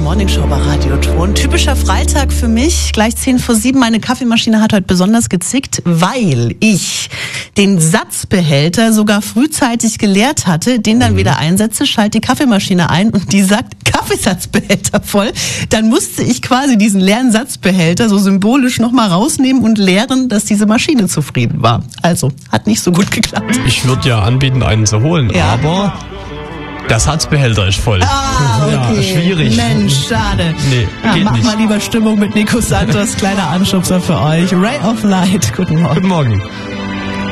Morningshow bei Radio Ton. Typischer Freitag für mich. Gleich 6:50. Meine Kaffeemaschine hat heute besonders gezickt, weil ich den Satzbehälter sogar frühzeitig geleert hatte, den dann wieder einsetze, schalte die Kaffeemaschine ein und die sagt Kaffeesatzbehälter voll. Dann musste ich quasi diesen leeren Satzbehälter so symbolisch nochmal rausnehmen und leeren, dass diese Maschine zufrieden war. Also, hat nicht so gut geklappt. Ich würde ja anbieten, einen zu holen, aber der Satzbehälter ist voll. Okay. Ja, schwierig. Mensch, schade. Nee, geht mach nicht. mal lieber Stimmung mit Nico Santos. Kleiner Anschubser für euch. Ray of Light. Guten Morgen. Guten Morgen.